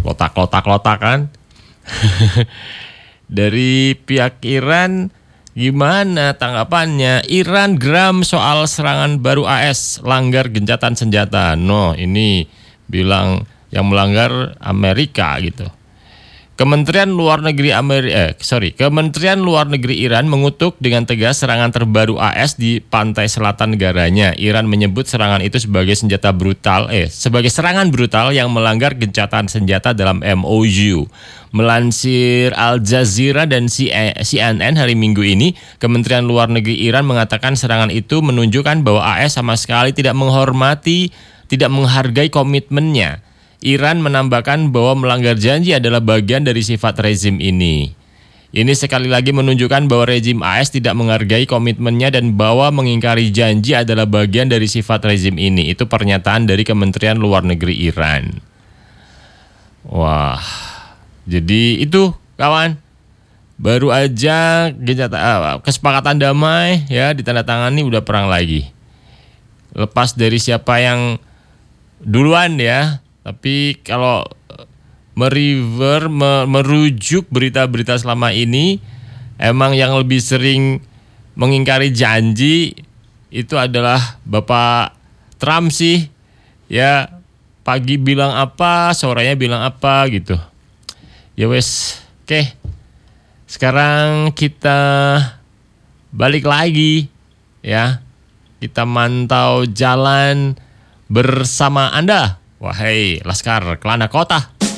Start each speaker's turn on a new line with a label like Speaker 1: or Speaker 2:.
Speaker 1: Lotak kan. Dari pihak Iran gimana tanggapannya? Iran geram soal serangan baru AS, langgar gencatan senjata. No, ini bilang yang melanggar Amerika gitu. Kementerian Luar Negeri Iran mengutuk dengan tegas serangan terbaru AS di pantai selatan negaranya. Iran menyebut serangan itu sebagai sebagai serangan brutal yang melanggar gencatan senjata dalam MOU. Melansir Al Jazeera dan CNN hari Minggu ini, Kementerian Luar Negeri Iran mengatakan serangan itu menunjukkan bahwa AS sama sekali tidak menghargai komitmennya. Iran menambahkan bahwa melanggar janji adalah bagian dari sifat rezim ini. Ini sekali lagi menunjukkan bahwa rezim AS tidak menghargai komitmennya dan bahwa mengingkari janji adalah bagian dari sifat rezim ini. Itu pernyataan dari Kementerian Luar Negeri Iran. Wah, jadi itu kawan. Baru aja kesepakatan damai ya ditandatangani udah perang lagi. Lepas dari siapa yang duluan ya. Tapi kalau merujuk berita-berita selama ini, emang yang lebih sering mengingkari janji itu adalah Bapak Trump sih. Ya, pagi bilang apa, sorenya bilang apa gitu. Ya wes, oke. Sekarang kita balik lagi ya. Kita mantau jalan bersama Anda. Wahai Laskar Kelana Kota.